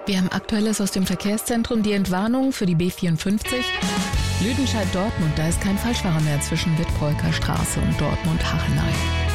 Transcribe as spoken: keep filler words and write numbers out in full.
Wir haben Aktuelles aus dem Verkehrszentrum, die Entwarnung für die B vierundfünfzig. Lüdenscheid-Dortmund, da ist kein Falschfahrer mehr zwischen Wittbreuker Straße und Dortmund-Hachenay.